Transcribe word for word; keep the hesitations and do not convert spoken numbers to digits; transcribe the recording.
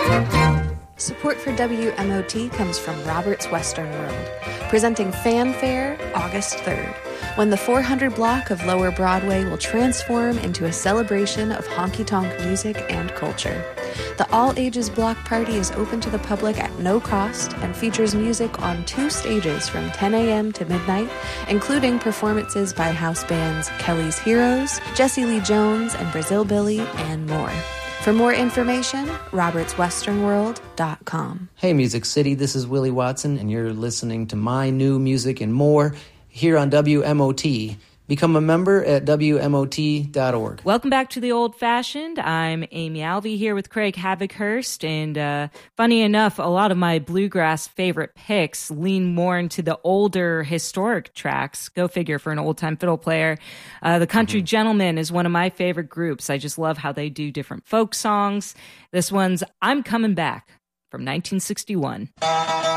Support for W M O T comes from Robert's Western World, presenting Fanfare August third, when the four hundred block of Lower Broadway will transform into a celebration of honky-tonk music and culture. The all-ages block party is open to the public at no cost and features music on two stages from ten a.m. to midnight, including performances by house bands Kelly's Heroes, Jesse Lee Jones, and Brazil Billy, and more. For more information, roberts western world dot com. Hey, Music City, this is Willie Watson, and you're listening to My New Music and More here on W M O T. Become a member at W M O T dot org. Welcome back to The Old Fashioned. I'm Amy Alvey here with Craig Havikhurst, and uh, funny enough, a lot of my bluegrass favorite picks lean more into the older historic tracks. Go figure for an old-time fiddle player. Uh, the Country mm-hmm. Gentlemen is one of my favorite groups. I just love how they do different folk songs. This one's I'm Coming Back from nineteen sixty-one.